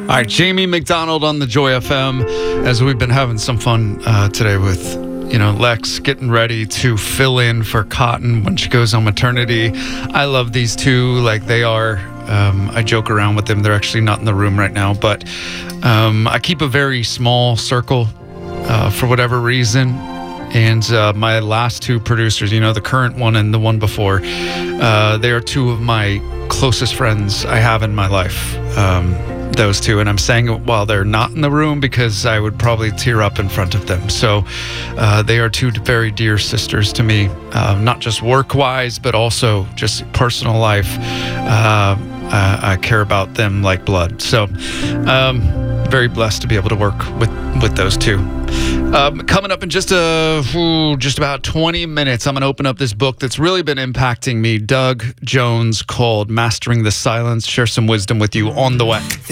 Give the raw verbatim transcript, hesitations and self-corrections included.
All right, Jamie McDonald on the Joy F M, as we've been having some fun uh, today with, you know, Lex getting ready to fill in for Cotton when she goes on maternity. I love these two like they are. Um, I joke around with them. They're actually not in the room right now, but um, I keep a very small circle uh, for whatever reason. And uh, my last two producers, you know, the current one and the one before, uh, they are two of my closest friends I have in my life. Um, those two, and I'm saying it while they're not in the room because I would probably tear up in front of them. So uh, they are two very dear sisters to me, uh, not just work-wise, but also just personal life. Uh, uh, I care about them like blood. So um, very blessed to be able to work with, with those two. Um, coming up in just a ooh, just about twenty minutes, I'm going to open up this book that's really been impacting me, Doug Jones, called Mastering the Silence. Share some wisdom with you on the way.